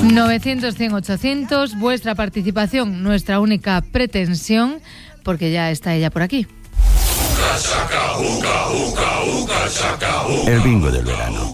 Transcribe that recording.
900, 100, 800, vuestra participación, nuestra única pretensión, porque ya está ella por aquí. El bingo del verano.